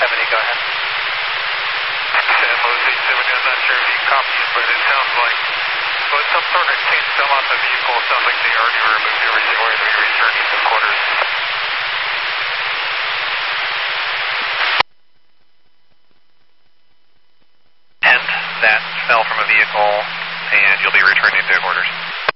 go ahead. MO67, I'm not sure if he copies, but it sounds like, well, some sort of change fell off the vehicle. It sounds like they already removed everything or they're returning to quarters. And that fell from a vehicle, and you'll be returning to quarters.